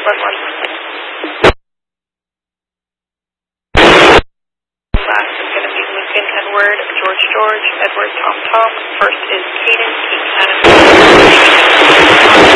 Last is going to be Lincoln, Edward, George, George, Edward, Tom, Tom. First is Caden, Keith, Adam.